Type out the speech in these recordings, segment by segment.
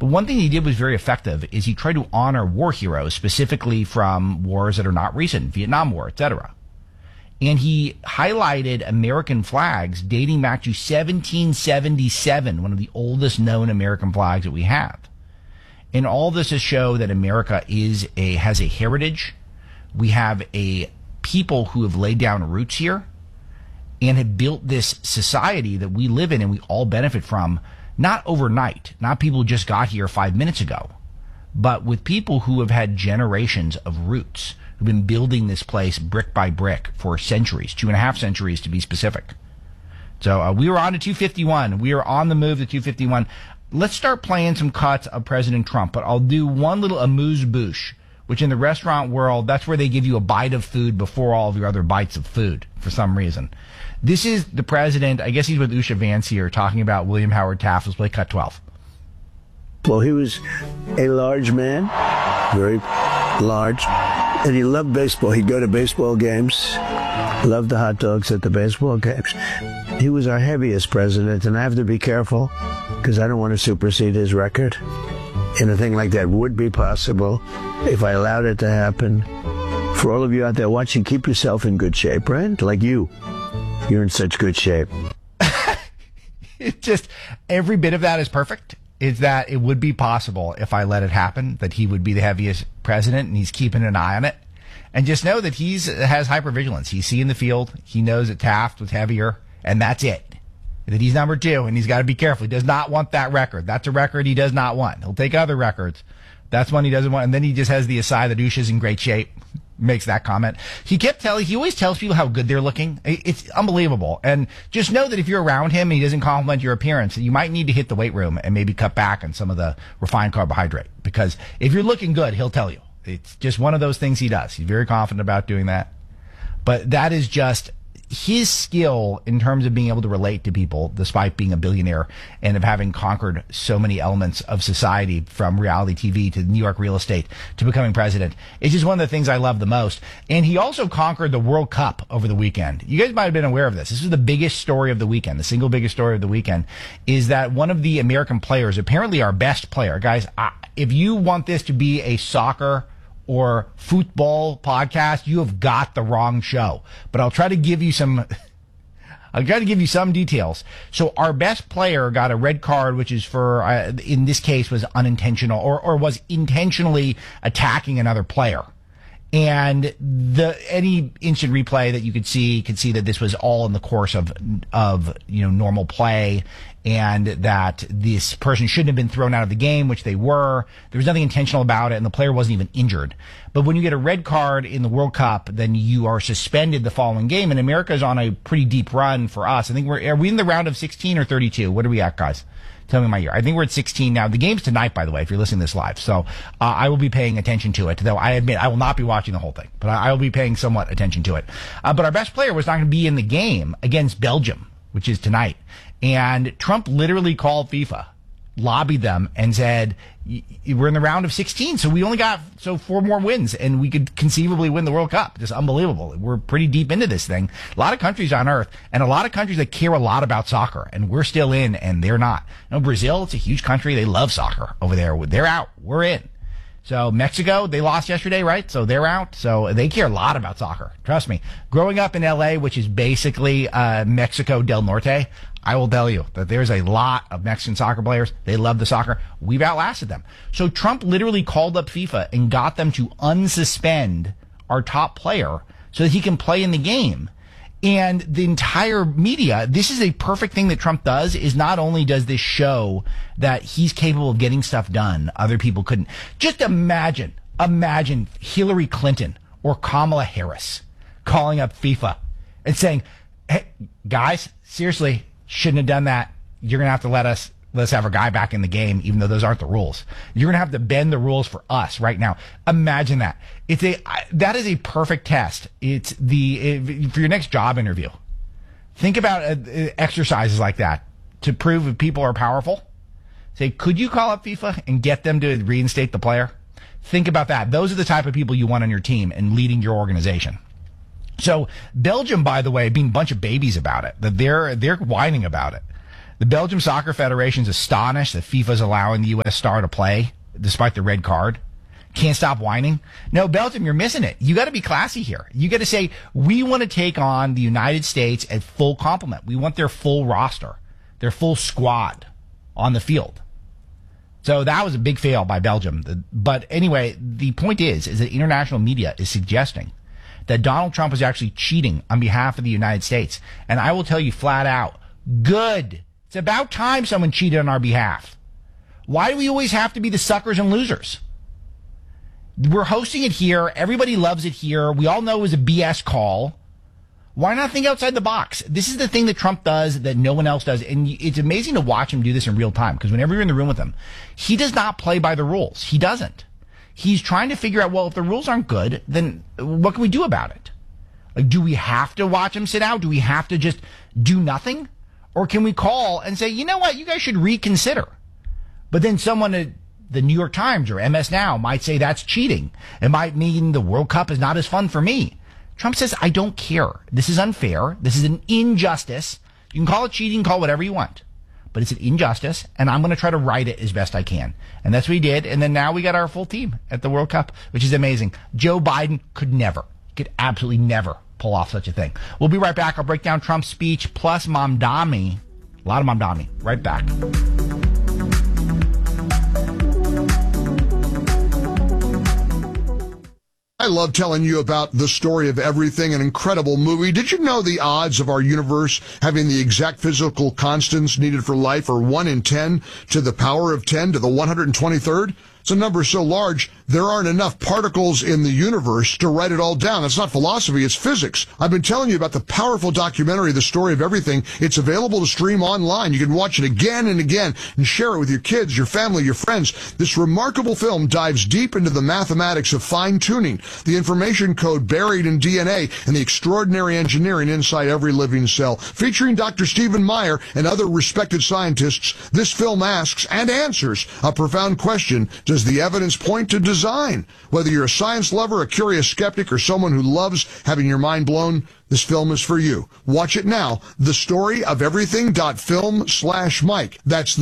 But one thing he did was very effective is he tried to honor war heroes, specifically from wars that are not recent, Vietnam War, etc. And he highlighted American flags dating back to 1777, one of the oldest known American flags that we have. And all this to show that America has a heritage. We have a people who have laid down roots here and have built this society that we live in and we all benefit from, not overnight, not people who just got here 5 minutes ago, but with people who have had generations of roots, who've been building this place brick by brick for centuries, 2.5 centuries to be specific. So we were on to 251. We are on the move to 251. Let's start playing some cuts of President Trump, but I'll do one little amuse-bouche, which in the restaurant world, that's where they give you a bite of food before all of your other bites of food for some reason. This is the president, I guess he's with Usha Vance here, talking about William Howard Taft. Let's play cut 12. Well, he was a large man, very large, and he loved baseball. He'd go to baseball games, loved the hot dogs at the baseball games. He was our heaviest president, and I have to be careful because I don't want to supersede his record. And a thing like that would be possible if I allowed it to happen. For all of you out there watching, keep yourself in good shape, right? Like you. You're in such good shape. It just, every bit of that is perfect. Is that it would be possible if I let it happen, that he would be the heaviest president, and he's keeping an eye on it. And just know that has hypervigilance. He's seeing the field. He knows that Taft was heavier, and that's it. That he's number 2, and he's got to be careful. He does not want that record. That's a record he does not want. He'll take other records. That's one he doesn't want. And then he just has the aside that Usha's in great shape. Makes that comment. He always tells people how good they're looking. It's unbelievable. And just know that if you're around him and he doesn't compliment your appearance, you might need to hit the weight room and maybe cut back on some of the refined carbohydrate. Because if you're looking good, he'll tell you. It's just one of those things he does. He's very confident about doing that. But that is just his skill in terms of being able to relate to people despite being a billionaire and of having conquered so many elements of society, from reality TV to New York real estate to becoming president. It's just one of the things I love the most. And he also conquered the World Cup over the weekend. You guys might have been aware of this. This is the biggest story of the weekend. The single biggest story of the weekend is that one of the American players, apparently our best player, guys, if you want this to be a soccer or football podcast, you have got the wrong show. But I'll try to give you some details. So our best player got a red card, which is for, in this case, was unintentional or was intentionally attacking another player. And any instant replay that you could see that this was all in the course of normal play, and that this person shouldn't have been thrown out of the game, which they were. There was nothing intentional about it, and the player wasn't even injured. But when you get a red card in the World Cup, then you are suspended the following game, and America's on a pretty deep run for us. I think are we in the round of 16 or 32? What are we at, guys? Tell me my year. I think we're at 16 now. The game's tonight, by the way, if you're listening to this live. So I will be paying attention to it, though I admit I will not be watching the whole thing, but I will be paying somewhat attention to it. But our best player was not going to be in the game against Belgium, which is tonight. And Trump literally called FIFA, lobbied them, and said, we're in the round of 16, so we only got 4 more wins, and we could conceivably win the World Cup. Just unbelievable. We're pretty deep into this thing. A lot of countries on Earth, and a lot of countries that care a lot about soccer, and we're still in, and they're not. Brazil, it's a huge country. They love soccer over there. They're out. We're in. So Mexico, they lost yesterday, right? So they're out. So they care a lot about soccer. Trust me. Growing up in L.A., which is basically Mexico del Norte, I will tell you that there's a lot of Mexican soccer players. They love the soccer. We've outlasted them. So Trump literally called up FIFA and got them to unsuspend our top player so that he can play in the game. And the entire media, this is a perfect thing that Trump does, is not only does this show that he's capable of getting stuff done other people couldn't. Just imagine Hillary Clinton or Kamala Harris calling up FIFA and saying, hey, guys, seriously, shouldn't have done that. You're going to have to let's have a guy back in the game, even though those aren't the rules. You're going to have to bend the rules for us right now. Imagine that. That is a perfect test. For your next job interview. Think about exercises like that to prove if people are powerful. Say, could you call up FIFA and get them to reinstate the player? Think about that. Those are the type of people you want on your team and leading your organization. So Belgium, by the way, being a bunch of babies about it, that they're whining about it. The Belgium Soccer Federation's astonished that FIFA's allowing the U.S. star to play despite the red card. Can't stop whining. No, Belgium, you're missing it. You got to be classy here. You got to say, we want to take on the United States at full complement. We want their full roster, their full squad on the field. So that was a big fail by Belgium. But anyway, the point is that international media is suggesting that Donald Trump is actually cheating on behalf of the United States. And I will tell you flat out, good. It's about time someone cheated on our behalf. Why do we always have to be the suckers and losers? We're hosting it here. Everybody loves it here. We all know it was a BS call. Why not think outside the box? This is the thing that Trump does that no one else does. And it's amazing to watch him do this in real time, because whenever you're in the room with him, he does not play by the rules. He doesn't. He's trying to figure out, well, if the rules aren't good, then what can we do about it? Like, do we have to watch him sit out? Do we have to just do nothing? Or can we call and say, you know what, you guys should reconsider? But then someone at the New York Times or MS Now might say that's cheating. It might mean the World Cup is not as fun for me. Trump says, I don't care. This is unfair. This is an injustice. You can call it cheating, call whatever you want. But it's an injustice, and I'm going to try to right it as best I can. And that's what he did. And then now we got our full team at the World Cup, which is amazing. Joe Biden could absolutely never pull off such a thing. We'll be right back. I'll break down Trump's speech plus Mamdani. A lot of Mamdani. Right back. I love telling you about The Story of Everything, an incredible movie. Did you know the odds of our universe having the exact physical constants needed for life are 1 in 10 to the power of 10 to the 123rd? It's a number so large, there aren't enough particles in the universe to write it all down. It's not philosophy, it's physics. I've been telling you about the powerful documentary, The Story of Everything. It's available to stream online. You can watch it again and again and share it with your kids, your family, your friends. This remarkable film dives deep into the mathematics of fine-tuning, the information code buried in DNA, and the extraordinary engineering inside every living cell. Featuring Dr. Stephen Meyer and other respected scientists, this film asks and answers a profound question. Does the evidence point to design? Whether you're a science lover, a curious skeptic, or someone who loves having your mind blown, this film is for you. Watch it now. TheStoryOfEverything.film/Mike. That's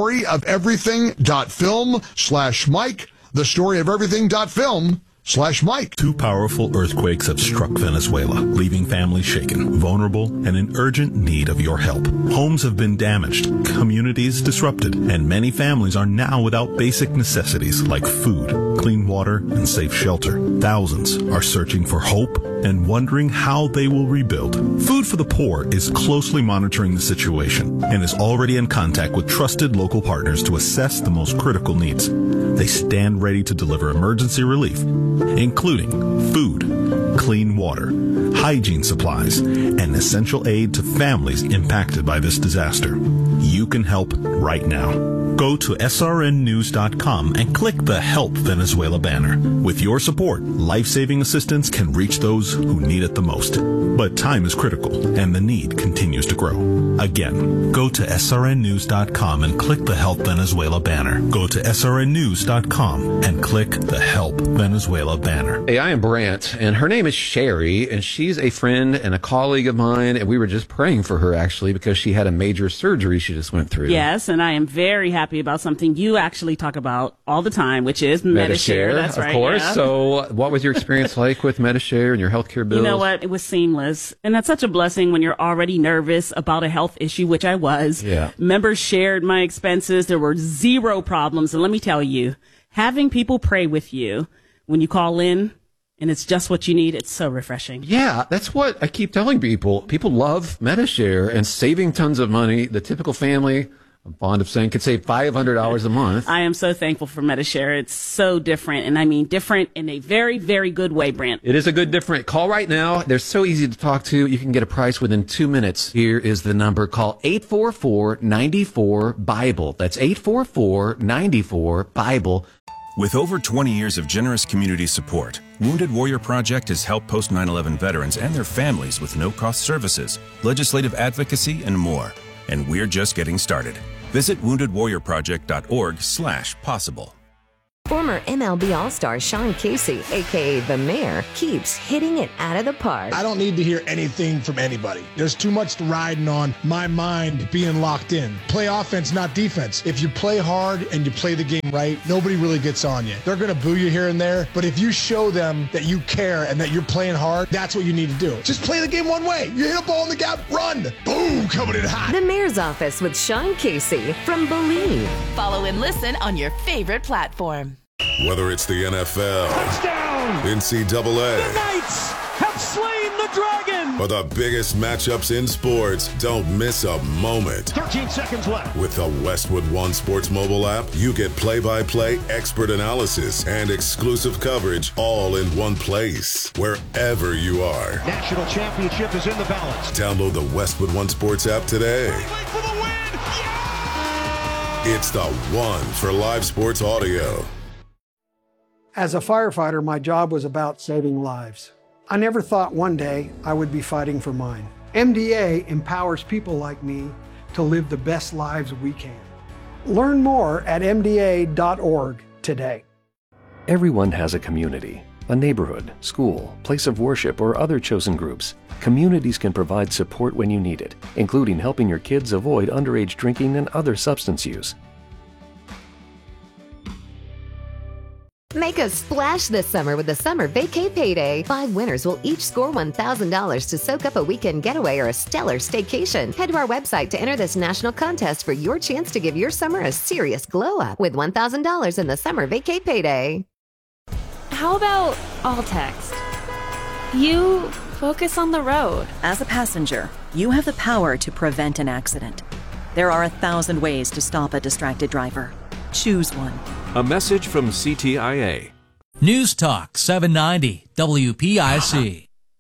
TheStoryOfEverything.film/Mike. TheStoryOfEverything.film/Mike. Two powerful earthquakes have struck Venezuela, leaving families shaken, vulnerable, and in urgent need of your help. Homes have been damaged, communities disrupted, and many families are now without basic necessities like food, clean water, and safe shelter. Thousands are searching for hope and wondering how they will rebuild. Food for the Poor is closely monitoring the situation and is already in contact with trusted local partners to assess the most critical needs. They stand ready to deliver emergency relief, including food, clean water, hygiene supplies, and essential aid to families impacted by this disaster. You can help right now. Go to srnnews.com and click the Help Venezuela banner. With your support, life-saving assistance can reach those who need it the most. But time is critical, and the need continues to grow. Again, go to srnnews.com and click the Help Venezuela banner. Go to srnnews.com and click the Help Venezuela banner. Hey, I am Brant, and her name is Sherry, and she's a friend and a colleague of mine, and we were just praying for her, actually, because she had a major surgery she just went through. Yes, and I am very happy about something you actually talk about all the time, which is Medi-Share. That's right. Of course. Yeah. So what was your experience like with Medi-Share and your healthcare bills? You know what? It was seamless. And that's such a blessing when you're already nervous about a health issue, which I was. Yeah. Members shared my expenses. There were zero problems. And let me tell you, having people pray with you when you call in and it's just what you need, it's so refreshing. Yeah, that's what I keep telling people. People love Medi-Share and saving tons of money. The typical family, I'm fond of saying, could save $500 a month. I am so thankful for Medi-Share. It's so different, and I mean different in a very, very good way, Brent. It is a good different. Call right now. They're so easy to talk to. You can get a price within 2 minutes. Here is the number. Call 844-94-BIBLE. That's 844-94-BIBLE. With over 20 years of generous community support, Wounded Warrior Project has helped post 9/11 veterans and their families with no-cost services, legislative advocacy, and more. And we're just getting started. Visit woundedwarriorproject.org/possible. For Former MLB All-Star Sean Casey, a.k.a. The Mayor, keeps hitting it out of the park. I don't need to hear anything from anybody. There's too much riding on my mind being locked in. Play offense, not defense. If you play hard and you play the game right, nobody really gets on you. They're going to boo you here and there, but if you show them that you care and that you're playing hard, that's what you need to do. Just play the game one way. You hit a ball in the gap, run. Boom, coming in hot. The Mayor's Office with Sean Casey from Believe. Follow and listen on your favorite platform. Whether it's the NFL, touchdown, NCAA, the Knights have slain the Dragon, or the biggest matchups in sports, don't miss a moment. 13 seconds left. With the Westwood One Sports mobile app, you get play-by-play expert analysis and exclusive coverage all in one place, wherever you are. National championship is in the balance. Download the Westwood One Sports app today. For the win. Yeah! It's the one for live sports audio. As a firefighter, my job was about saving lives. I never thought one day I would be fighting for mine. MDA empowers people like me to live the best lives we can. Learn more at MDA.org today. Everyone has a community, a neighborhood, school, place of worship, or other chosen groups. Communities can provide support when you need it, including helping your kids avoid underage drinking and other substance use. Make a splash this summer with the Summer Vacay Payday. 5 winners will each score $1,000 to soak up a weekend getaway or a stellar staycation. Head to our website to enter this national contest for your chance to give your summer a serious glow-up with $1,000 in the Summer Vacay Payday. How about all text? You focus on the road. As a passenger, you have the power to prevent an accident. There are 1,000 ways to stop a distracted driver. Choose one. A message from CTIA. News Talk 790 WPIC.